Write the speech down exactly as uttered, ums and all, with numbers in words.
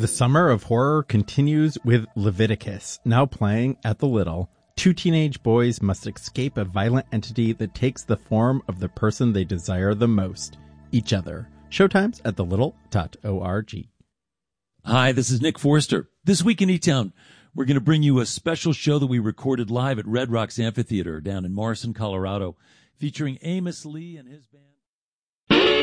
The summer of horror continues with Leviticus, now playing at the Little. Two teenage boys must escape a violent entity that takes the form of the person they desire the most, each other. Showtimes at the little dot org. Hi, this is Nick Forster. This week in E-Town, we're going to bring you a special show that we recorded live at Red Rocks Amphitheater down in Morrison, Colorado, featuring Amos Lee and his band.